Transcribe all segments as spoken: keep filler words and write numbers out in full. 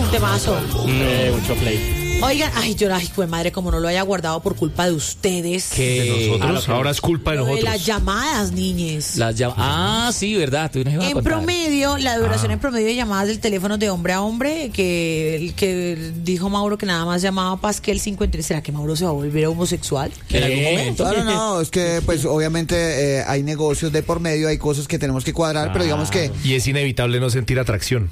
un temazo. Eh, mucho play. Oigan, ay, yo, ay, pues madre, como no lo haya guardado por culpa de ustedes. ¿Qué? De nosotros, Ah, que- ahora es culpa de Lo de nosotros. las llamadas, niñes. Las llam- ah, sí, verdad. Tú nos ibas a En contar. promedio, la duración en promedio de llamadas del teléfono de hombre a hombre, que, el que dijo Mauro que nada más llamaba Pasquel cincuenta y tres. ¿Será que Mauro se va a volver homosexual? En algún momento. Claro, no, es que pues obviamente eh, hay negocios de por medio, hay cosas que tenemos que cuadrar, pero digamos que Y es inevitable no sentir atracción.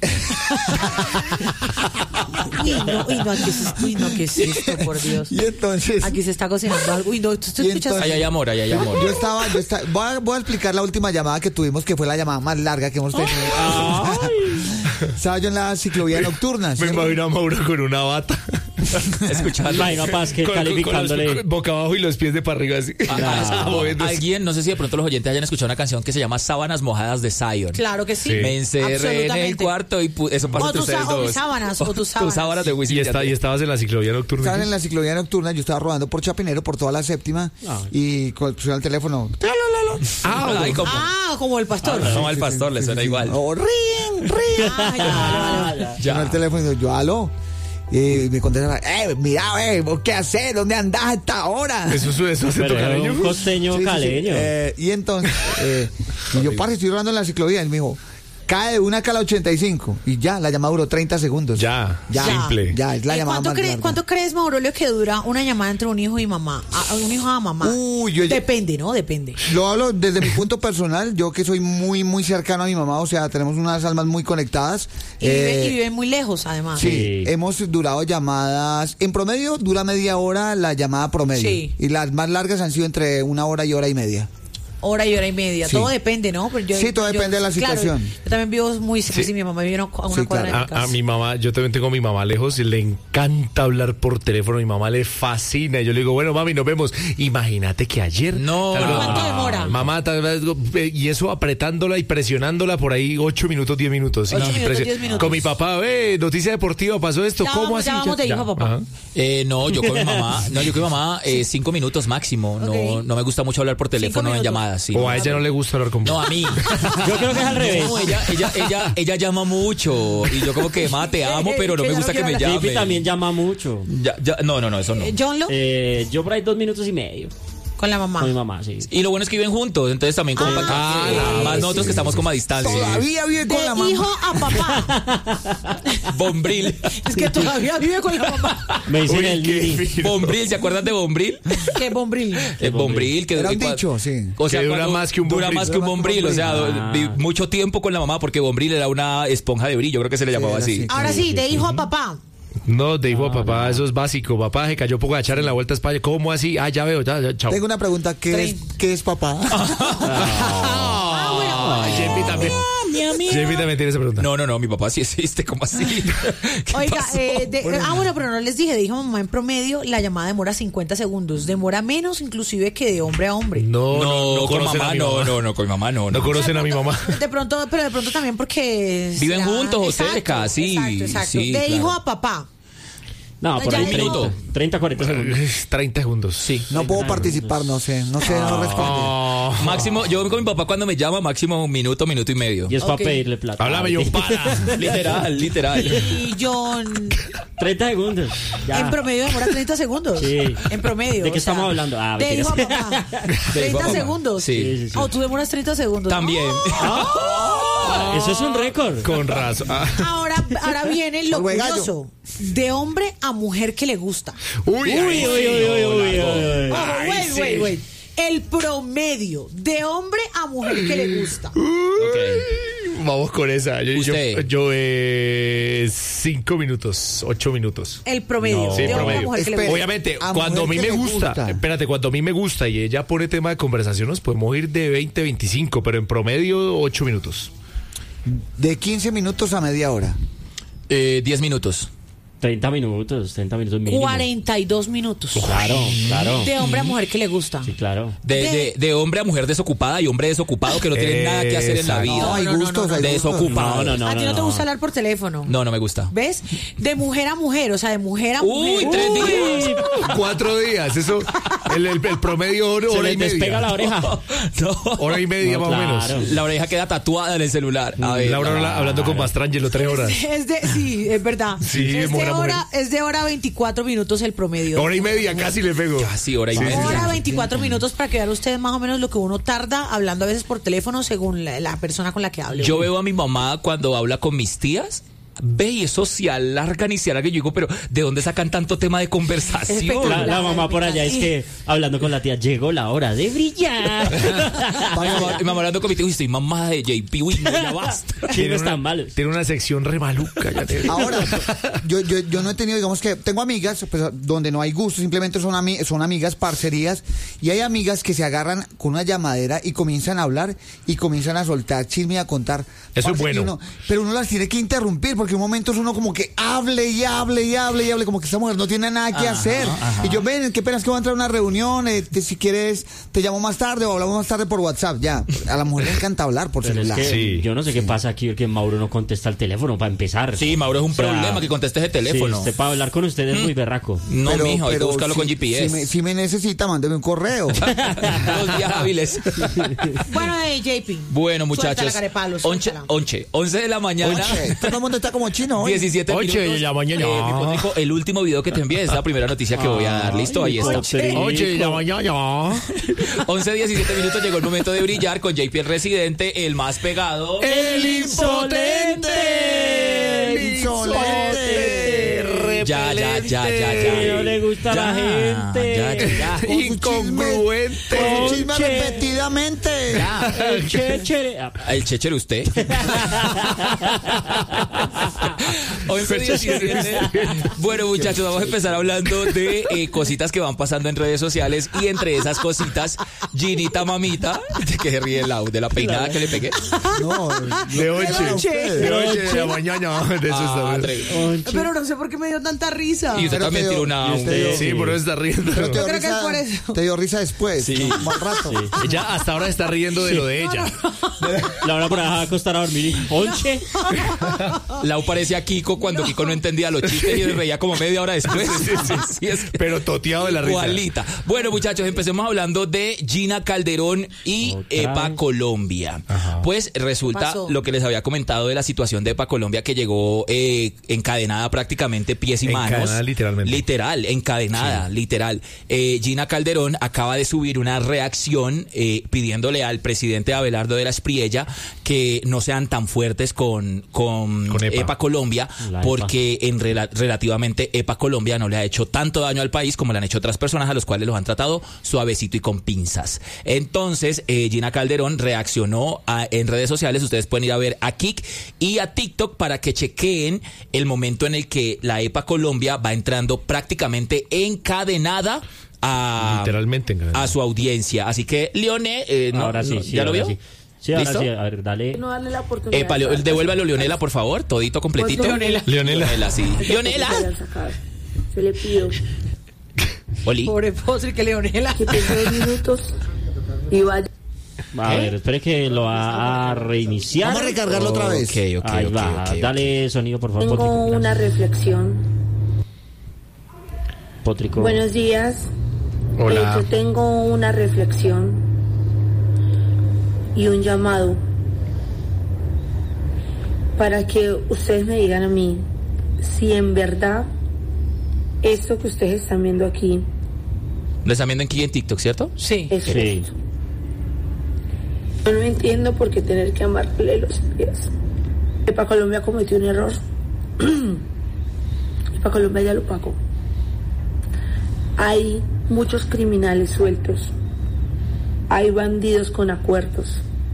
Uy, no, uy, no, ¿qué es esto? Uy, no, ¿qué es esto, por Dios? y entonces Aquí se está cocinando algo. Uy, no, ¿tú, tú Y escuchas? entonces- Ahí hay amor, ahí hay amor. yo estaba, yo estaba voy, a, voy a explicar la última llamada que tuvimos, que fue la llamada más larga que hemos tenido. Estaba yo en la ciclovía nocturna. Me ¿sí? imagino a Mauro con una bata. Escuchando. Imagino a Paz que Con- con- con los- calificándole. con- boca abajo y los pies de para arriba así. Ah, Moviéndose. alguien, no sé si de pronto los oyentes hayan escuchado una canción que se llama Sábanas Mojadas de Zion. Claro que sí. Sí. Me encerré en el Absolutamente. cuarto y pu- eso pasa O entre tus ustedes sa- o mis dos. sábanas, o tus Tus sábanas. sábanas de Wisin Y, y está, y Yandel. estabas en la ciclovía nocturna. Estaban en la ciclovía nocturna, yo estaba rodando por Chapinero, por toda la séptima, y con el teléfono. Ah, ay, como, Ah, como el pastor. como al pastor, le suena igual. Oh, ring, ring. Ah, ya, vale, vale. Sonó el teléfono y digo, yo, aló. Y me contesta, eh, mira, eh, ¿vos qué haces? ¿Dónde andás a esta hora? Eso es eso acento Pero era caleño. un costeño Sí, sí, sí. caleño. Eh, y entonces, eh, y yo, parce, estoy rodando en la ciclovía. Y él me dijo, cae de una cala ochenta y cinco. Y ya, la llamada duró treinta segundos. Ya, Ya. simple. Ya, es la Eh, llamada ¿Cuánto, más cree- larga. ¿Cuánto crees, Maurolio, que dura una llamada entre un hijo y mamá? A, a un hijo a mamá. Uy, yo- Depende, ¿no? Depende. Lo hablo desde mi punto personal, yo que soy muy, muy cercano a mi mamá, o sea, tenemos unas almas muy conectadas. Y, vive- Eh, y viven muy lejos, además. Sí, Sí. hemos durado llamadas, en promedio dura media hora la llamada promedio. Sí. Y las más largas han sido entre una hora y hora y media. Hora y hora y media. Sí. Todo depende, ¿no? Pero yo- Sí, todo yo- depende de la claro, situación. yo también vivo muy cerca. Sí. Sí, mi mamá vive a una Sí, cuadra claro. de mi casa. A, a mi mamá, yo también tengo a mi mamá lejos y le encanta hablar por teléfono. Mi mamá le fascina. Y yo le digo, bueno, mami, nos vemos. Imagínate que ayer. No. Tal vez- ¿Cuánto demora? Mamá, tal vez, y eso apretándola y presionándola por ahí ocho minutos, diez minutos. Ocho Y minutos, presi- diez minutos. Con mi papá, eh, noticia deportiva, pasó esto. Ya ¿Cómo vamos, así? ya vamos de hijo a papá. Ajá. Eh, no, yo con mi mamá, no, yo con mi mamá eh, cinco minutos máximo. No, Ok. no me gusta mucho hablar por teléfono en minutos. llamadas. Sí. O a ella no le gusta hablar con No, a mí. Yo creo que es al revés. No, ella, ella, ella, ella llama mucho y yo como que, ma, te amo, pero no Que me ya gusta no que me quiere llame. Fifi también llama mucho. Ya, ya, no, no, no, eso no. Eh, John Lo, Eh, yo por ahí dos minutos y medio con la mamá. con mi mamá, sí. Y lo bueno es que viven juntos, entonces también como para que- Ah, más nosotros que estamos como a distancia. Todavía vive con De la mamá. hijo a papá. Bombril. Es que todavía vive con la mamá. Me dicen Uy, el qué Nini. fino. Bombril, ¿se acuerdan de Bombril? Qué bombril. El Bombril, que Era un cua- dicho, sí. O sea, Que dura cuando- más que un Dura Bombril. más que un Dura más que un Bombril, o sea, Bombril. vi- mucho tiempo con la mamá porque Bombril era una esponja de brillo, creo que se le llamaba era así. así. Ahora sí, de hijo a papá. No, te dijo papá, eso es básico. Papá se cayó poco a echar en la vuelta a España. ¿Cómo así? Ah, ya veo, ya, ya, chao. Tengo una pregunta, ¿qué es, ¿qué es papá? Ah, bueno. Ah, J P también. J P también tiene esa pregunta. No, no, no, mi papá sí existe, ¿cómo así? ¿Qué Oiga, pasó? eh, de- ah, bueno, pero no les dije, dijo mamá, en promedio la llamada demora cincuenta segundos. Demora menos inclusive que de hombre a hombre. No, no, no, no con conocen a mamá, mi no, mamá. no, no, con mi mamá no. No no. conocen a mi mamá. De pronto, pero de pronto también porque... Viven será- juntos o exacto, cerca, sí, Exacto, exacto. sí, de claro. hijo a papá. No, por Ya ahí digo. treinta, treinta, cuarenta segundos. treinta segundos. Sí. No puedo participar, no sé, no sé, no respondo. Oh. Máximo, yo con mi papá cuando me llama, máximo un minuto, minuto y medio. Y es Ok. para pedirle plata. Háblame, yo para. Literal, literal. Y John, treinta segundos. Ya. en promedio demora treinta segundos. Sí. En promedio. ¿De qué o sea, estamos hablando? Ah, de hijo a mentiras. papá. De hijo a treinta papá. segundos. Sí. Sí, sí, sí. Oh, tú demoras treinta segundos. También. Eso es un récord. Con razón. Ah. Ahora, ahora viene lo Juego de gallo. curioso. De hombre a mujer que le gusta. Uy, Uy, uy, uy, uy, uy, uy. Ojo, Ay, wait, sí. wait, wait. El promedio de hombre a mujer que le gusta. Ok. Vamos con esa. Yo, yo, Usted. yo, eh, cinco minutos, ocho minutos. El promedio No. Sí, de hombre a promedio. mujer que le Espere. gusta. Obviamente, A cuando a mí mujer me que le gusta, gusta. espérate, cuando a mí me gusta y ella pone tema de conversación, nos podemos ir de veinte, veinticinco, pero en promedio ocho minutos. De quince minutos a media hora. Eh, diez minutos. treinta minutos, treinta minutos mínimo. cuarenta y dos minutos. Claro, claro. De hombre a mujer que le gusta. Sí, claro. De, de, de hombre a mujer desocupada y hombre desocupado que no tiene nada que hacer en la vida. No, hay No, no, gustos, no, hay de gustos. desocupado. No, no, no. a ti no, te gusta hablar por teléfono. No, no me gusta. ¿Ves? De mujer a mujer, o sea, de mujer a Uy, mujer. tres días. Cuatro días, eso, el, el, el promedio hora, Se hora y les despega la media. oreja. No. Hora y media No, más claro. o menos. La oreja queda tatuada en el celular. A ver, Laura no. habla- hablando con Mastrangelo tres horas. Es de, sí, es verdad. Sí, es, mujer de a mujer. hora, es de hora veinticuatro minutos el promedio. Hora y media, casi le pego. Casi hora y media. Hora veinticuatro minutos para que vean ustedes más o menos lo que uno tarda hablando a veces por teléfono según la, la persona con la que hable. Yo veo a mi mamá cuando habla con mis tías. Ve, y eso se alargan y se alargan. Yo digo, pero ¿de dónde sacan tanto tema de conversación? Espectacular. La, la mamá por allá es que hablando con la tía, llegó la hora de brillar. Mi mamá, mi mamá hablando con mi tío, y estoy mamá de J P. Uy, no, ya basta. ¿Quién no una, están malos? tiene una sección re maluca. Ya te- Ahora, yo, yo, yo no he tenido, digamos que tengo amigas pues, donde no hay gusto, simplemente son, ami- son amigas, parcerías, y hay amigas que se agarran con una llamadera y comienzan a hablar y comienzan a soltar chisme y a contar. Eso es Parce, bueno. y uno- pero uno las tiene que interrumpir porque en un momento es uno como que hable y hable y hable y hable, como que esta mujer no tiene nada que hacer. Y yo, ven, qué pena, es que voy a entrar a una reunión, eh, te- si quieres te llamo más tarde o hablamos más tarde por WhatsApp, ya. A la mujer le encanta hablar por Pero es celular. que Sí. yo no sé qué pasa aquí, que Mauro no contesta el teléfono para empezar. Sí, Mauro, es un O sea, problema que conteste ese teléfono. Sí, usted para hablar con usted es muy berraco. No, Pero- mijo, hay que pero buscarlo si- con G P S. Si me, si me necesita, mándeme un correo. Dos días hábiles. Bueno, eh, J P. Bueno, Suéltala, muchachos. carepalos, Once, suéltala. once, once de la mañana. Oye, todo el mundo está como chino hoy. diecisiete Oye, minutos. ya mañana. Eh, mi Potrico, el último video que te envié es la primera noticia que voy a dar. Listo, ahí está. Potrico. Oye, ya mañana. once, diecisiete minutos llegó el momento de brillar con J P el residente, el más pegado. ¡El insolente! ¡El insolente! Ya, ya, ya, ya, ya. Que no le gusta a la gente. Ya, ya, ya. Con su Incongruente. chisme- con su chisme Conche. repetidamente. El chéchere. Ah, El chéchere usted. once, diecisiete. Bueno, muchachos, vamos a empezar hablando de eh, cositas que van pasando en redes sociales. Y entre esas cositas, Ginita Mamita, de que se ríe el Lau, de la peinada que le pegué. No, De ocho. Noche. De ocho de la mañana. De eso Ah, está. atrevido. Pero no sé por qué me dio tanta risa. Y usted Pero también te tiró dio- una. y un- usted dio- Sí, por eso está riendo. Pero te dio, Yo creo que risa, es por eso. te dio risa después. Sí. Un buen rato. Ella hasta ahora está riendo de lo de ella. La hora por acá a acostar a dormir. Onche. Lau parece a Kiko cuando Kiko no entendía los chistes y se reía como media hora después. Sí, es que- Pero toteado de la risa. Igualita. Bueno, muchachos, empecemos hablando de Gina Calderón y Otra EPA vez. Colombia. Pues resulta Pasó. lo que les había comentado de la situación de EPA Colombia, que llegó eh, encadenada prácticamente pies y manos. Encadenada literalmente. Literal, encadenada, literal. Eh, Gina Calderón acaba de subir una reacción eh, pidiéndole al presidente Abelardo de la Espriella que no sean tan fuertes con, con, Con EPA. EPA Colombia, La porque en rela- relativamente EPA Colombia no le ha hecho tanto daño al país como le han hecho otras personas a los cuales los han tratado suavecito y con pinzas. Entonces, eh, Gina Calderón reaccionó a- en redes sociales. Ustedes pueden ir a ver a Kik y a TikTok para que chequeen el momento en el que la EPA Colombia va entrando prácticamente encadenada a, Literalmente encadenada. a su audiencia. Así que, Leone, eh, no, Ahora sí, no, sí. ¿ya lo ahora vio? Sí, sí ahora ¿Listo? sí. A ver, dale. No darle la oportunidad. Epa, Leo- devuélvalo, Leonela, por favor, todito completito. Pues, Leonela. Leonela. sí. Leonela. Yo le pido Oli. Pobre postre que Leonela. que piense dos minutos y vaya. A ver, espere que lo va a reiniciar. Vamos a recargarlo otra vez. Ok, ok, Ahí ok, va. ok, ok. Dale sonido, por favor, Tengo Potrico. una reflexión. Potrico. Buenos días. Hola. Eh, yo tengo una reflexión y un llamado para que ustedes me digan a mí si en verdad esto que ustedes están viendo aquí Lo están viendo aquí en TikTok, ¿cierto? Sí. es Sí. esto. Yo no entiendo por qué tener que amarle los pies. EPA Colombia cometió un error. EPA Colombia ya lo pagó. Hay muchos criminales sueltos. Hay bandidos con acuerdos.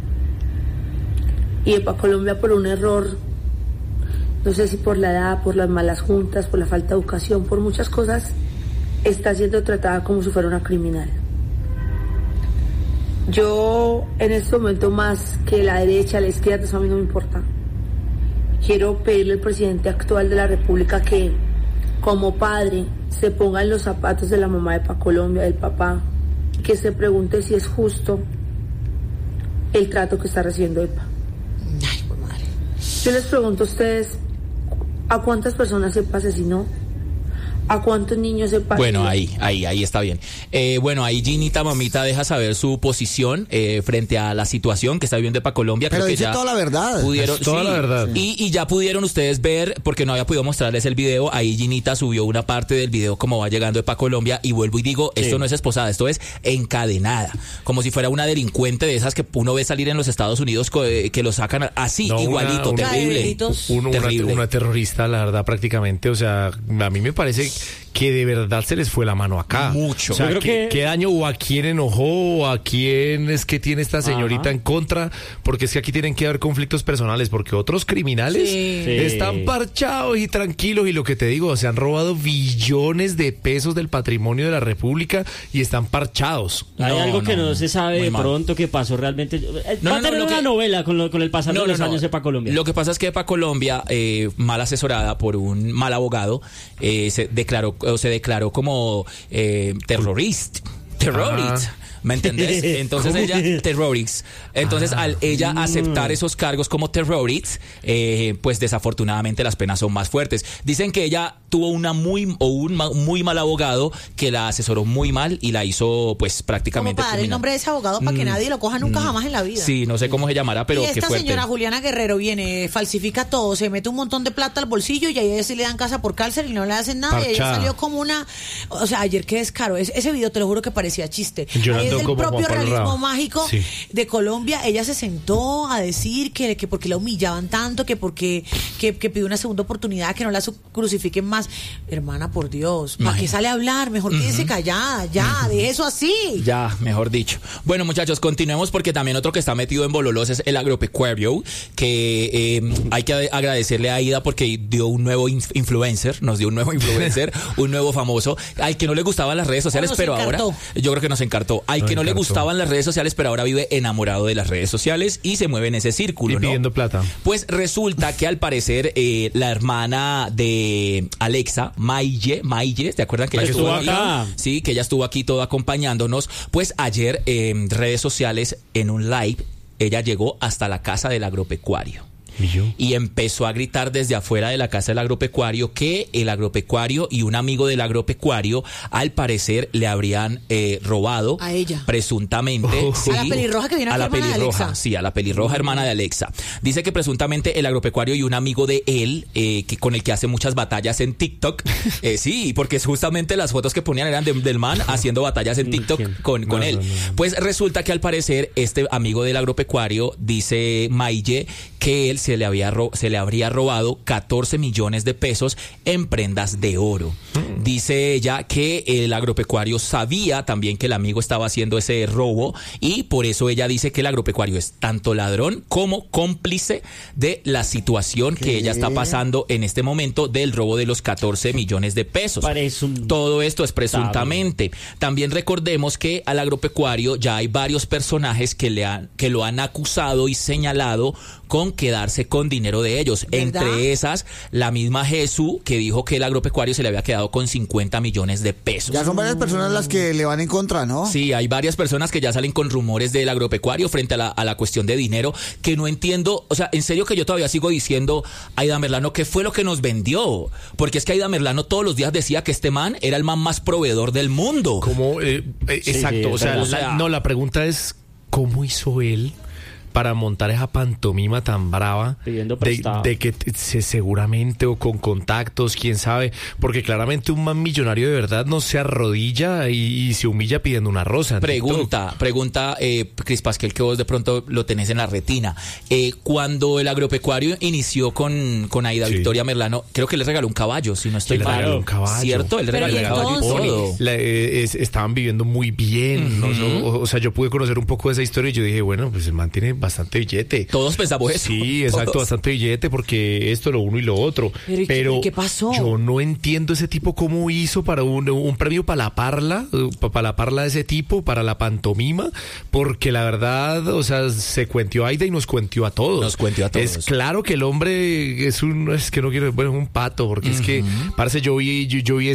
Y EPA Colombia por un error, no sé si por la edad, por las malas juntas, por la falta de educación, por muchas cosas, está siendo tratada como si fuera una criminal. Yo en este momento más que la derecha, la izquierda, eso a mí no me importa. Quiero pedirle al presidente actual de la República que como padre, se ponga en los zapatos de la mamá de PaColombia, del papá, que se pregunte si es justo el trato que está recibiendo EPA. Ay, pues madre. Yo les pregunto a ustedes, ¿a cuántas personas EPA asesinó? ¿A cuántos niños EPA? Bueno, ahí, ahí, ahí está bien. Eh, bueno, ahí Ginita Mamita deja saber su posición eh, frente a la situación que está viviendo EPA Colombia. Pero Creo dice que ya toda la verdad. Pudieron, Es toda sí, la verdad. Y, y ya pudieron ustedes ver, porque no había podido mostrarles el video, ahí Ginita subió una parte del video como va llegando EPA Colombia, y vuelvo y digo, esto Sí. no es esposada, esto es encadenada, como si fuera una delincuente de esas que uno ve salir en los Estados Unidos, co- eh, que lo sacan así, No, igualito, una- una- terrible. Delitos. Uno, una, Terrible. una terrorista, la verdad, prácticamente. O sea, a mí me parece que de verdad se les fue la mano acá. Mucho. O sea, Yo creo ¿qué, que- qué daño o a quién enojó o a quién es que tiene esta señorita Ajá. en contra? Porque es que aquí tienen que haber conflictos personales, porque otros criminales Sí. Sí. están parchados y tranquilos, y lo que te digo, se han robado billones de pesos del patrimonio de la República y están parchados. Hay No, algo que no, no, se sabe muy de mal. pronto que pasó realmente. Eh, No, Va no, a no, tener lo una que- novela con, lo- con el pasar de los años de EPA Colombia. Lo que pasa es que EPA Colombia, eh, mal asesorada por un mal abogado, eh, se declaró o se declaró como eh, terrorista. Terrorist. Ah. ¿Me entendés? Entonces ¿Cómo? ella, terrorist. Entonces, Ah. al ella aceptar esos cargos como terrorist, eh, pues desafortunadamente las penas son más fuertes. Dicen que ella tuvo una muy o un ma- muy mal abogado que la asesoró muy mal y la hizo, pues, Como prácticamente. para dar el criminal. nombre de ese abogado para que nadie lo coja nunca jamás en la vida. Sí, no sé cómo se llamará, pero y qué esta fuerte. señora Juliana Guerrero viene, falsifica todo, se mete un montón de plata al bolsillo y a ella sí le dan casa por cárcel y no le hacen nada. Y ella Parchada. salió como una. O sea, ayer qué descaro. Es- ese video te lo juro que parecía chiste. Llorando Ahí es el como propio Juan Pablo realismo Rao. mágico Sí. de Colombia. Ella se sentó a decir que, que porque la humillaban tanto, que porque que, que pidió una segunda oportunidad, que no la su- crucifiquen más. Hermana, por Dios, ¿para qué Imagínate. sale a hablar? Mejor quédese callada, ya, de eso así. Ya, mejor dicho. Bueno, muchachos, continuemos porque también otro que está metido en bololos es el agropecuario, que eh, hay que agradecerle a Aida porque dio un nuevo inf- influencer, nos dio un nuevo influencer, un nuevo famoso, al que no le gustaban las redes sociales, nos pero encartó. ahora, yo creo que nos encartó, al Nos que no le encartó. gustaban las redes sociales, pero ahora vive enamorado de las redes sociales y se mueve en ese círculo, Y ¿no? pidiendo plata. Pues resulta que al parecer eh, la hermana de Alexa, Maye, Maye, ¿te acuerdan que La ella que estuvo estuvo aquí? acá. Sí, que ella estuvo aquí todo acompañándonos. Pues ayer en redes sociales, en un live, ella llegó hasta la casa del agropecuario. ¿Y yo? Y empezó a gritar desde afuera de la casa del agropecuario que el agropecuario y un amigo del agropecuario al parecer le habrían eh, robado A ella. presuntamente Oh. sí, A la pelirroja que viene a aquí, la hermana de pelirroja, Alexa. sí, a la pelirroja hermana de Alexa. Dice que presuntamente el agropecuario y un amigo de él eh, que con el que hace muchas batallas en TikTok, eh, sí, porque justamente las fotos que ponían eran de- del man haciendo batallas en TikTok con, con No, él. no, no, no. Pues resulta que al parecer este amigo del agropecuario dice Maye que él se le había ro- se le habría robado catorce millones de pesos en prendas de oro. Dice ella que el agropecuario sabía también que el amigo estaba haciendo ese robo y por eso ella dice que el agropecuario es tanto ladrón como cómplice de la situación que ella está pasando en este momento del robo de los catorce millones de pesos. Parece un- Todo esto es presuntamente. También recordemos que al agropecuario ya hay varios personajes que le han que lo han acusado y señalado con quedarse con dinero de ellos. ¿Verdad? Entre esas, la misma Jesús que dijo que el agropecuario se le había quedado con cincuenta millones de pesos. Ya son varias personas las que le van en contra, ¿no? Sí, hay varias personas que ya salen con rumores del agropecuario frente a la, a la cuestión de dinero, que no entiendo, o sea, en serio que yo todavía sigo diciendo, Aida Merlano, ¿qué fue lo que nos vendió? Porque es que Aida Merlano todos los días decía que este man era el man más proveedor del mundo. ¿Cómo? Eh, eh, Sí, exacto. sí, o es sea, verdad. la- O sea- no, la pregunta es, ¿cómo hizo él para montar esa pantomima tan brava Pidiendo de, prestado. de que t- se seguramente o con contactos, quién sabe? Porque claramente un man millonario de verdad no se arrodilla y, y se humilla pidiendo una rosa. en TikTok. Pregunta, pregunta, eh, Cris Pasquel, que vos de pronto lo tenés en la retina. Eh, cuando el agropecuario inició con, con Aida Sí. Victoria Merlano, creo que le regaló un caballo, si no estoy Le mal. regaló un caballo. ¿Cierto? Él le Pero regaló ¿y un caballo y entonces? todo. La- eh, es- estaban viviendo muy bien. ¿no? o, o sea, yo pude conocer un poco de esa historia y yo dije, bueno, pues el man tiene bastante billete. Todos pensamos eso. Sí, exacto, Todos. bastante billete porque esto, lo uno y lo otro. Pero, ¿y qué- Pero qué pasó? yo no entiendo ese tipo cómo hizo para un, un premio para la parla, eh, pa- para la parla de ese tipo, para la pantomima, porque la verdad, o sea, se cuentió a Aida y nos cuentió a todos. Nos cuentió a todos. Es claro que el hombre es un, es que no quiero, bueno, es un pato, porque es que, parece, yo vi, yo, yo vi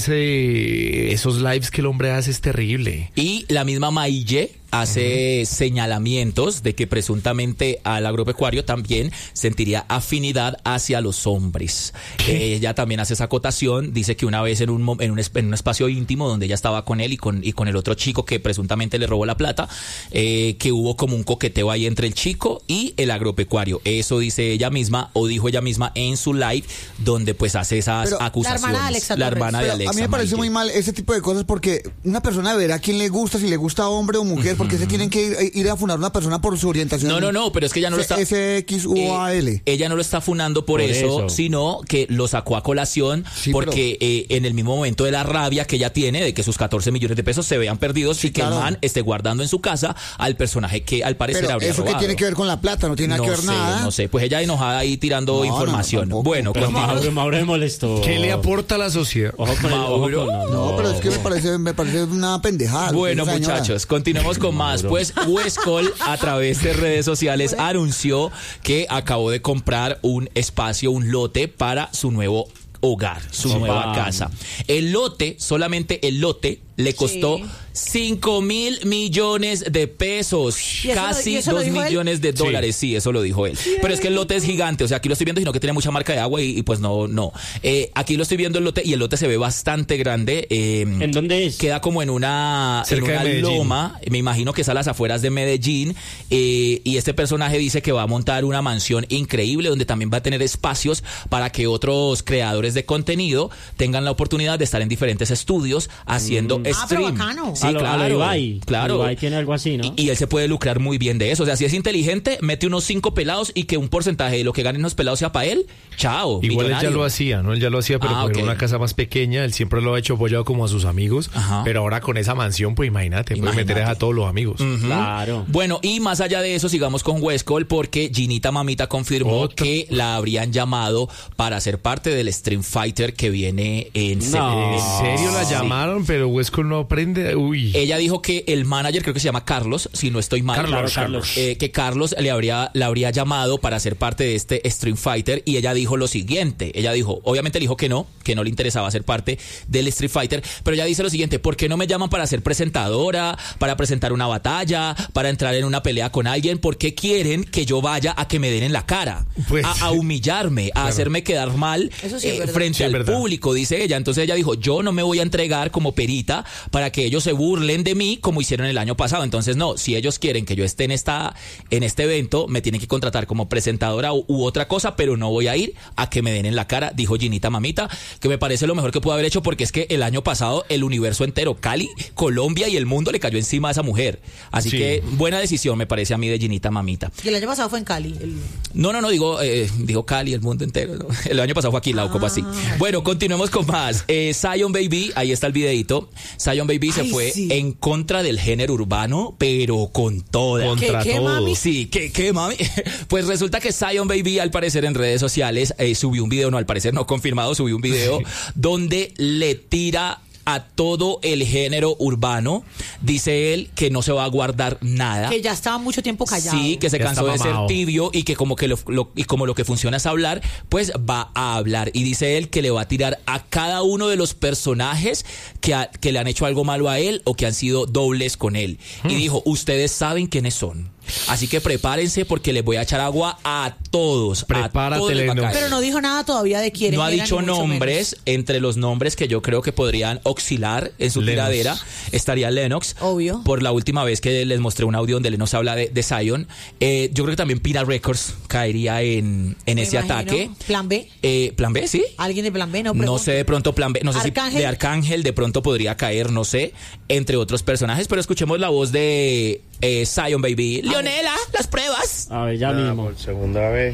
ese, esos lives que el hombre hace, es terrible. Y la misma Maille hace señalamientos de que presuntamente al agropecuario también sentiría afinidad hacia los hombres. Eh, ella también hace esa acotación, dice que una vez en un, mo- en un, es- en un espacio íntimo donde ella estaba con él y con, y con el otro chico que presuntamente le robó la plata, eh, que hubo como un coqueteo ahí entre el chico y el agropecuario. Eso dice ella misma o dijo ella misma en su live donde pues hace esas Pero- acusaciones. La hermana de Alexa La Torres. hermana de Pero Alexa a mí me parece Maille. muy mal ese tipo de cosas porque una persona verá a quién le gusta, si le gusta hombre o mujer, porque se tienen que ir, ir a funar a una persona por su orientación. No, no, no, pero es que ella no lo está... S X U A L. Eh, ella no lo está funando por, Por eso, eso. sino que lo sacó a colación Sí, porque eh, en el mismo momento de la rabia que ella tiene de que sus catorce millones de pesos se vean perdidos y que claro. el man esté guardando en su casa al personaje que al parecer Pero habría eso robado. que tiene que ver con la plata, no tiene nada no que ver sé, nada. no sé, pues ella enojada ahí tirando No, no, información. tampoco. Bueno, Pero continuamos. Mauro, Mauro me molestó. ¿Qué le aporta a la sociedad? Ojo con el, ojo Mauro. con- no, No, no. pero es que me parece, me parece una pendejada. lo que Bueno, dice esa señora. muchachos, continuemos con más. Pues Huescol, a través de redes sociales, anunció que acabó de comprar un espacio, un lote para su nuevo hogar, su Opa. nueva casa. El lote, solamente el lote, le costó Sí. cinco mil millones de pesos, ¿Y eso lo- casi y eso lo dos dijo él? millones de dólares. Sí. eso lo dijo él. Pero es que el lote es gigante, o sea, aquí lo estoy viendo, sino que tiene mucha marca de agua y, y pues no, no. Eh, aquí lo estoy viendo el lote y el lote se ve bastante grande. eh, ¿En dónde es? Queda como en una, en Cerca de una Medellín. loma, me imagino que es a las afueras de Medellín, eh, y este personaje dice que va a montar una mansión increíble donde también va a tener espacios para que otros creadores de contenido tengan la oportunidad de estar en diferentes estudios haciendo Ah, pero stream. bacano. Sí, A lo- a lo claro, Ibai. claro. Ibai tiene algo así, ¿no? Y, y él se puede lucrar muy bien de eso. O sea, si es inteligente, mete unos cinco pelados y que un porcentaje de lo que ganen los pelados sea para él. Chao. Igual él ya millonario. lo hacía, ¿no? Él ya lo hacía, pero Ah, como ok. en una casa más pequeña, él siempre lo ha hecho apoyado como a sus amigos, Ajá. pero ahora con esa mansión, pues imagínate, puede Imagínate. meter a todos los amigos. Claro. Bueno, y más allá de eso, sigamos con Huescol porque Ginita Mamita confirmó Otra. que la habrían llamado para ser parte del Stream Fighter que viene en No. septiembre. ¿En serio la Sí. llamaron? Pero Huescol no aprende. Uy. Ella dijo que el manager, creo que se llama Carlos, si no estoy mal, Carlos, Claro, Carlos. eh, que Carlos le habría, la habría llamado para ser parte de este Stream Fighter y ella dijo lo siguiente, ella dijo, obviamente le dijo que no, que no le interesaba ser parte del Street Fighter, pero ella dice lo siguiente, ¿por qué no me llaman para ser presentadora, para presentar una batalla, para entrar en una pelea con alguien? ¿Por qué quieren que yo vaya a que me den en la cara? Pues, a, a humillarme, a claro. hacer quedar mal Eso sí es eh, verdad. frente Sí, es al verdad. público, dice ella. Entonces ella dijo, yo no me voy a entregar como perita para que ellos se burlen de mí como hicieron el año pasado. Entonces no, si ellos quieren que yo esté en esta en este evento, me tienen que contratar como presentadora u, u otra cosa, pero no voy a ir a que me den en la cara, dijo Ginita Mamita, que me parece lo mejor que pudo haber hecho porque es que el año pasado el universo entero, Cali, Colombia y el mundo le cayó encima a esa mujer. Así Sí. que buena decisión me parece a mí de Ginita Mamita. Y el año pasado fue en Cali. el- No, no, no, digo, eh, digo Cali, el mundo entero. ¿no? El año pasado fue aquí, la como así. Bueno, continuemos con más. Eh, Zion Baby, ahí está el videito. Zion Baby se Ay, fue sí. en contra del género urbano, pero con toda. Contra ¿Qué, qué, todo. mami? Sí, ¿qué, qué mami? Pues resulta que Zion Baby, al parecer en redes sociales, eh, subió un video, no, al parecer no confirmado, subió un video donde le tira a todo el género urbano. Dice él que no se va a guardar nada. Que ya estaba mucho tiempo callado. Sí, que se Ya cansó está de ser mamado. tibio y que como que lo, lo- y como lo que funciona es hablar, pues va a hablar. Y dice él que le va a tirar a cada uno de los personajes que, a- que le han hecho algo malo a él o que han sido dobles con él. Y dijo, ustedes saben quiénes son. Así que prepárense porque les voy a echar agua a todos. Prepárate, a todos les va a Lennox. caer. Pero no dijo nada todavía de quién No ha era, dicho ni mucho nombres. Entre los nombres que yo creo que podrían oscilar en su Lennox. tiradera estaría Lennox. Obvio. Por la última vez que les mostré un audio donde Lennox habla de, de Zion. Eh, yo creo que también Pina Records caería en, en Me ese imagino. ataque. Plan B. Eh, ¿Plan B? Sí. Alguien de Plan B, no No pregunto. sé, de pronto Plan B, no sé Arcángel. si de Arcángel de pronto podría caer, no sé, entre otros personajes, pero escuchemos la voz de eh, Zion Baby. Leonela, las pruebas. A ver, ya Nada, mismo. por segunda vez.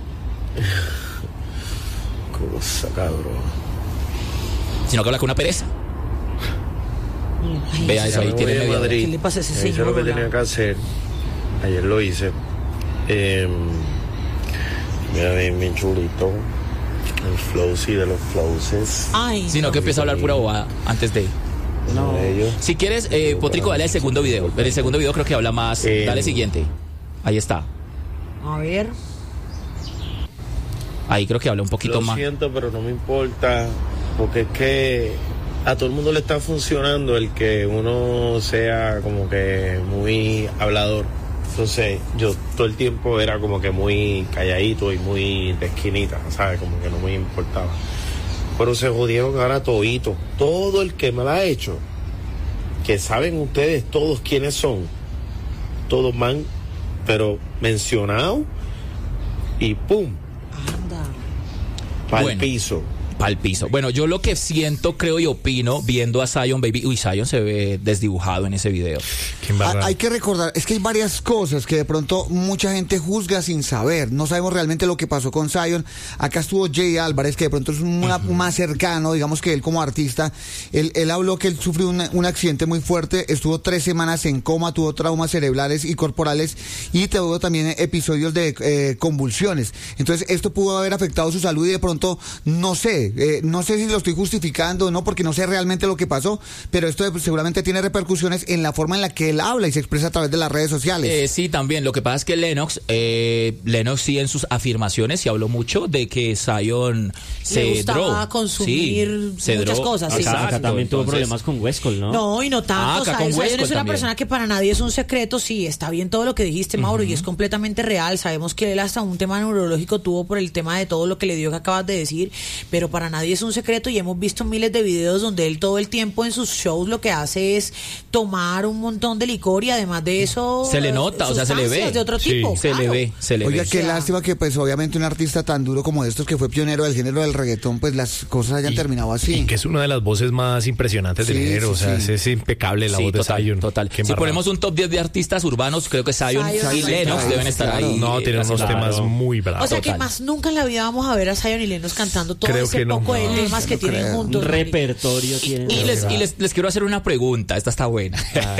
Cosa, cabrón. Sino que habla con una pereza. Vea eso, Ya ahí me tiene voy a media hora. Madrid. ¿Qué le pasa a ese Ya hice señor, lo que hola? tenía que hacer. Ayer lo hice. Eh, mira, bien, bien chulito. El flow, sí, de los flowses. Ay, Sino que empieza a hablar pura bobada antes de... Uno de ellos. Si quieres, eh, Potrico, dale al segundo video. En el segundo video creo que habla más. Eh, Dale siguiente. Ahí está. a ver. Ahí creo que habla un poquito Lo más. siento, pero no me importa, porque es que a todo el mundo le está funcionando el que uno sea como que muy hablador. Entonces yo todo el tiempo era como que muy calladito y muy de esquinita, ¿sabes? Como que no me importaba. Pero se jodieron ahora todito. Todo el que me la ha hecho, que saben ustedes todos quiénes son, todos man, pero mencionado y pum, Anda. pa'l Bueno. piso. Pa'l piso. Bueno, yo lo que siento, creo y opino, viendo a Zion Baby. Uy, Zion se ve desdibujado en ese video. Qué embarrada. Ah, hay que recordar, es que hay varias cosas que de pronto mucha gente juzga sin saber. No sabemos realmente lo que pasó con Zion. Acá estuvo Jay Álvarez, que de pronto es una- más cercano, digamos que él como artista. Él, él habló que él sufrió un, un accidente muy fuerte, estuvo tres semanas en coma, tuvo traumas cerebrales y corporales y tuvo también episodios de eh, convulsiones. Entonces esto pudo haber afectado su salud y de pronto, no sé, eh, no sé si lo estoy justificando o no, porque no sé realmente lo que pasó, pero esto de- seguramente tiene repercusiones en la forma en la que él habla y se expresa a través de las redes sociales. Eh, sí, también. Lo que pasa es que Lennox, eh, Lennox sí en sus afirmaciones sí habló mucho de que Zion se Le gustaba drogó. consumir Sí, se muchas drogó. cosas, sí. Acá, acá Exacto, también tuvo entonces- problemas con Westcol, ¿no? No, y no Ah, tanto. acá Zion, con Zion Westcol es una también. persona que para nadie es un secreto. Sí, está bien todo lo que dijiste, Mauro, y es completamente real. Sabemos que él hasta un tema neurológico tuvo por el tema de todo lo que le dio que acabas de decir, pero para nadie es un secreto y hemos visto miles de videos donde él todo el tiempo en sus shows lo que hace es tomar un montón de licor y además de eso... Se le nota, o sea, se le ve. sustancias de otro Sí, tipo. se le claro. ve, se le Oiga, ve. qué O sea- lástima que pues obviamente un artista tan duro como estos que fue pionero del género del reggaetón, pues las cosas hayan Y- terminado así. Y que es una de las voces más impresionantes del Sí, género. sí, o sea, sí. es, es impecable la Sí, voz de total, Zion. total. Qué Si embarrada. ponemos un top diez de artistas urbanos, creo que Zion, Zion, y Zion, Lennox claro, deben estar claro. ahí. No, eh, tienen unos haciendo- temas Claro. muy bravos. O sea que Total. más nunca en la vida vamos a ver a Zion y Lennox cantando todo Creo ese que no. poco de No, temas que no tienen creo. juntos. Un marica. repertorio tiene. Y, les, y les, les quiero hacer una pregunta, esta está buena.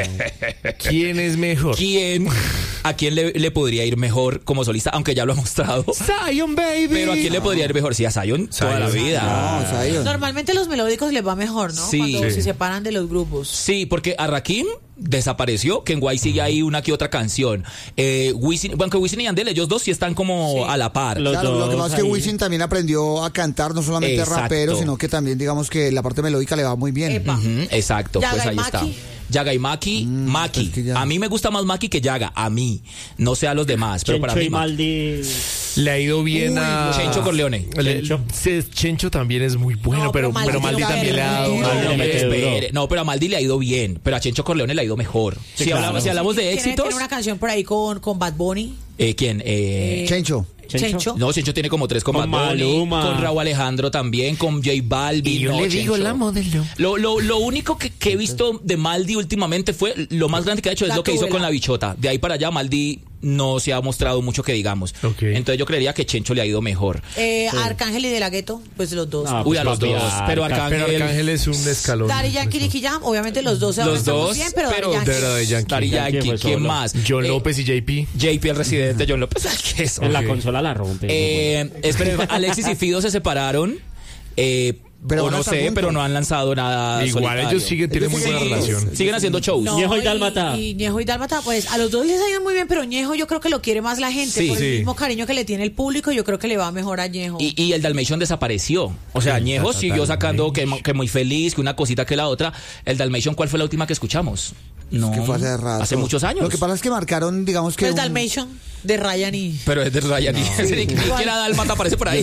¿Quién es mejor? ¿Quién, ¿A quién le, le podría ir mejor como solista? Aunque ya lo ha mostrado. Zion, baby. Pero ¿a quién le podría ir mejor? Sí, a Zion toda la Zion. vida. No, Zion. Normalmente los melódicos les va mejor, ¿no? Sí. Cuando Sí. se separan de los grupos. Sí, porque a Rakim desapareció, que en Guay sigue ahí una que otra canción. Eh, Wisin, bueno, que Wisin y Yandel, ellos dos sí están como Sí. a la par. Los Claro, lo que dos pasa es que ahí. Wisin también aprendió a cantar, no solamente Exacto. rapero, sino que también digamos que la parte melódica le va muy bien. Epa. Ujú, exacto, Yaga pues y ahí está. Maki. Yaga y Maki, Maki. es que ya- A mí me gusta más Maki que Yaga, a mí. No sé a los demás, pero para Chencho mí y Maki. Maldi. Le ha ido bien Uy, a... Chencho Corleone. Le- Chencho. sí, Chencho también es muy bueno, No, pero, pero pero Maldi Maldi no también le ha dado... cae, una- Maldi le mete duro. Espere, no, pero a Maldi le ha ido bien, pero a Chencho Corleone le ha ido mejor. Sí, si, claro. hablamos, si hablamos de Tiene- éxitos, Tiene una canción por ahí con, con Bad Bunny. eh, ¿quién? Eh, Chencho. Chencho. Chencho. No, Chencho tiene como tres con, Con Bad Bunny, Maluma. con Raúl Alejandro también, con J Balvin. Y yo no, le digo Chencho. la modelo. Lo, lo, lo único que, que he visto de Maldi últimamente fue lo más grande que ha hecho es La lo que hizo tubela. con la bichota. De ahí para allá Maldi no se ha mostrado mucho que digamos. Ok. Entonces yo creería que Chencho le ha ido mejor. Eh, Arcángel y De La Ghetto, pues los dos. No, Uy, a pues los dos. papi, Pero Arca- Arcángel, Pero Arcángel es un escalón. Daddy Yankee, Nicky Jam, obviamente los dos se los avanzan muy dos, bien, pero, pero, Daddy Yankee. Pero de Yankee. Daddy Yankee Yankee, fue ¿quién solo. más? John Eh, López y J P. J P, el residente John López. Ay, ¿qué es? En la Ok. consola la rompe. Eh, espere, Alexis y Fido se separaron. Eh, Pero o van a no estar sé, juntos. pero no han lanzado nada. Igual solitario. ellos siguen, tienen Ellos muy buena siguen juntos. relación. Siguen haciendo shows. No, Ñejo y y- Dálmata. Y, Ñejo y Dálmata, pues a los dos les ha ido muy bien, pero Ñejo yo creo que lo quiere más la gente. Sí. por el Sí. mismo cariño que le tiene el público, yo creo que le va mejor a Ñejo. Y, y el Dalmatian desapareció. O sea, Sí, Ñejo ta, ta, siguió ta, sacando que, Dalmatian. que muy feliz, que una cosita que la otra. El Dalmatian, ¿cuál fue la última que escuchamos? No, que fue hace rato. hace muchos años. Lo que pasa es que marcaron, digamos que. pues un- Dalmatian, de Ryan y... Pero es de Ryan. Ni siquiera Dalmata aparece por ahí.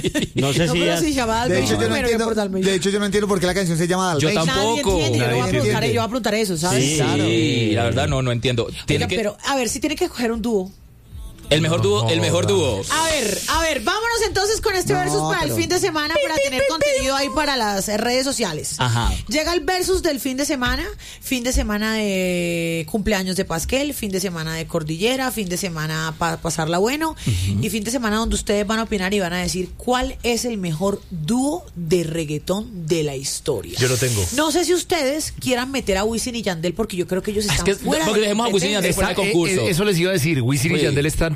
No sé No, si pero ya- si se llama De hecho, Dalmatian, yo no pero entiendo, por Dalmatian. de hecho, yo no entiendo por qué la canción se llama Yo Dalmatian. tampoco. Nadie entiende, yo le voy a Nadie preguntar, entiende. yo voy a preguntar eso, ¿sabes? Sí. Claro. Sí, la verdad no, no entiendo. Tiene Oiga, que, pero a ver, si tiene que coger un dúo. el mejor dúo, el mejor No, dúo. A ver, a ver, vámonos entonces con este No, versus para pero- el fin de semana para tener contenido ahí para las eh, redes sociales. Ajá. Llega el versus del fin de semana, fin de semana de cumpleaños de Pasquel, fin de semana de Cordillera, fin de semana para pasarla bueno y fin de semana donde ustedes van a opinar y van a decir cuál es el mejor dúo de reggaetón de la historia. Yo lo tengo. No sé si ustedes quieran meter a Wisin y Yandel porque yo creo que ellos Es están que- fuera porque de dejemos a Wisin y Yandel competencia. fuera de concurso. eh, eh, eso les iba a decir. Wisin y Sí. Yandel están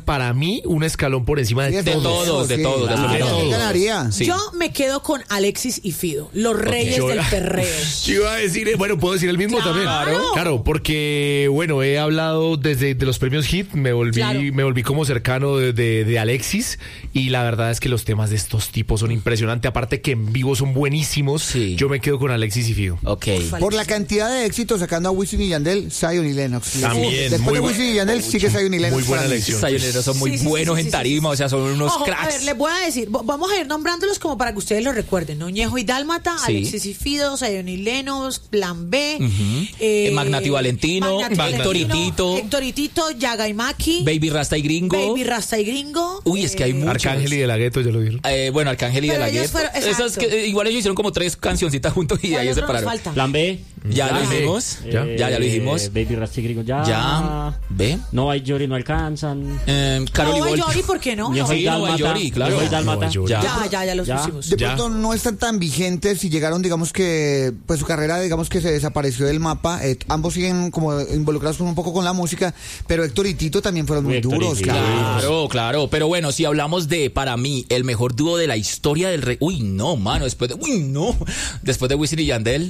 para mí un escalón por encima de, De todos. todos, de todos, de ¿Quién absolutamente ganaría? Sí. Yo me quedo con Alexis y Fido, los reyes Yo- del perreo. Yo iba a decir, eh, bueno, puedo decir el mismo Claro. también. Claro, porque, bueno, he hablado desde de los premios Hit, me volví, Claro. me volví como cercano de, de- de Alexis, y la verdad es que los temas de estos tipos son impresionantes, aparte que en vivo son buenísimos. Sí. Yo me quedo con Alexis y Fido. Ok. Por la cantidad de éxitos sacando a Wisin y Yandel, Zion y Lennox. También, Después muy de bu- Wisin y Yandel sigue Zion y Lennox. muy buena para mí. elección. Sayoneros son muy Sí, sí, buenos sí, sí, en sí, tarima, sí. o sea, son unos Ojo, cracks. a ver, les voy a decir, vo- vamos a ir nombrándolos como para que ustedes lo recuerden, ¿no? Ñejo y Dálmata, Sí. Alexis y Fido, Zion y Lennox, Plan B, Ujú. eh, Eh, Magnati Valentino, Magnati Héctor y Valentino, Tito. Héctor y Tito, Yaga y Maki, Baby Rasta y Gringo. Baby Rasta y Gringo. Uy, es que hay eh, muchos. Arcángel y De La Ghetto, ya lo vieron. Eh, bueno, Arcángel y Pero de la ellos Gueto. fueron- Esas exacto. que, eh, igual ellos hicieron como tres cancioncitas juntos y de ahí ¿cuál se otro nos separaron. falta? Plan B. Ya lo Ya. dijimos. Ya. Ya, ya lo dijimos. Eh, Baby Rasta y Gringo ya. Ya. ¿Ve? No hay Jory, no alcanzan. Eh, Carol y No, Vol- Yori, ¿por qué no? Ñejo y Sí, no, Dálmata, Yori, claro. Ñejo y Dálmata. No, Yori. Ya. Ya, ya, ya los Ya. pusimos. De Ya. pronto no están tan vigentes y llegaron, digamos que, pues su carrera, digamos que se desapareció del mapa. Eh, ambos siguen como involucrados un poco con la música, pero Héctor y Tito también fueron muy Héctor y duros, Tito. claro. Claro, claro. Pero bueno, si hablamos de, para mí, el mejor dúo de la historia del rey. Uy, no, mano. Después de. Uy, no. Después de Wisin y Yandel.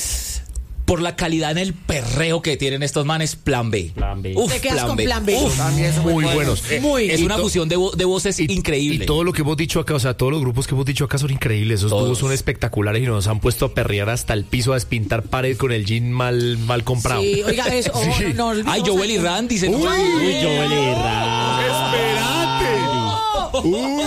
Por la calidad en el perreo que tienen estos manes, Plan B. Plan B. Uf, Te quedas Plan con B. Plan B. Uf, También son Muy buenos. buenos. Muy. es Y una to- fusión de, vo- de voces Y- increíble. Y todo lo que hemos dicho acá, o sea, todos los grupos que hemos dicho acá son increíbles. Esos Todos. dúos son espectaculares y nos han puesto a perrear hasta el piso, a despintar pared con el jean mal, mal comprado. Sí, oiga, eso. oh, Sí. no, no, Ay, olvidemos Joel y a- Randy se Uy, Joel y Randy. ¡Espérate! ¡Uy! No,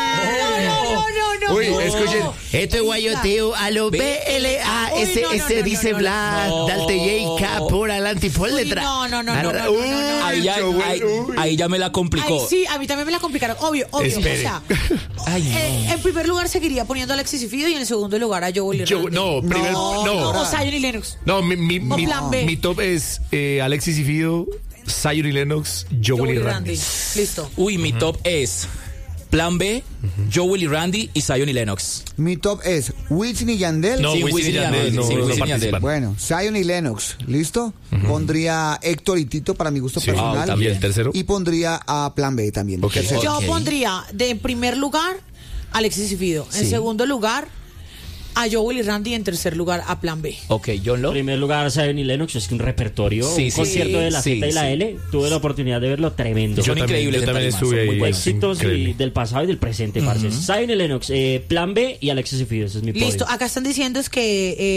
no, no, no. Uy, no. escuchen, esto es guayoteo a lo B L A S Uy, no, S no, no, dice no, no, Blas, no. Dalte J K por adelante y por Uy, detrás. no, no, no, no, no, no, no, no. Ahí ya, Joel, ahí, uy. ahí ya me la complicó. Ay, sí, a mí también me la complicaron, obvio, obvio. Espere. O sea, Ay, no. eh, en primer lugar seguiría poniendo a Alexis y Fido y en el segundo lugar a Joel y Yo- Randy. no, primer- no, no. o Zion y Lennox. No, mi, mi, O mi- Plan B. mi top es eh, Alexis y Fido, Zion y Lennox, Joel y Randy. Listo. Uy, mi top es Plan B, Joel y Randy y Zion y Lennox. Mi top es Wisin y Yandel. No, Sí, Wisin Wisin y y Yandel Yandel, no, sí, no Wisin y participan. Yandel. Bueno, Zion y Lennox, ¿listo? Pondría Héctor y Tito para mi gusto Sí. personal. Ah, también. ¿El tercero? Y pondría a Plan B también. Ok. tercero. Yo Ok. pondría de en primer lugar Alexis y Fido. En Sí. segundo lugar a Joel y Randy. Y en tercer lugar a Plan B. Ok, John En Lo. primer lugar, Zion y Lennox, es que un repertorio, Sí, un sí, concierto sí. de la Sí, Z y la sí. L. Tuve la oportunidad de verlo, tremendo. Son Yo también- increíbles yo en también tarima, estuve son muy ahí. buenos. Éxitos y Increíble. del pasado y del presente, parce. Zion y Lennox, eh, Plan B y Alexis y Fido, ese es mi podio. Listo, acá están diciendo es que eh,